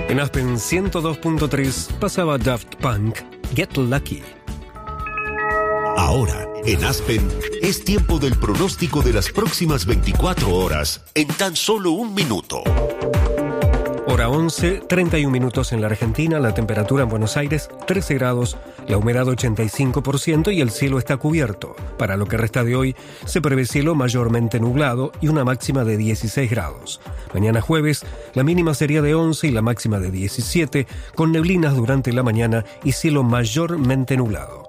En Aspen 102.3 pasaba Daft Punk, Get Lucky. Ahora, en Aspen, es tiempo del pronóstico de las próximas 24 horas en tan solo un minuto. Hora 11, 31 minutos en la Argentina, la temperatura en Buenos Aires 13 grados, la humedad 85% y el cielo está cubierto. Para lo que resta de hoy, se prevé cielo mayormente nublado y una máxima de 16 grados. Mañana jueves, la mínima sería de 11 y la máxima de 17, con neblinas durante la mañana y cielo mayormente nublado.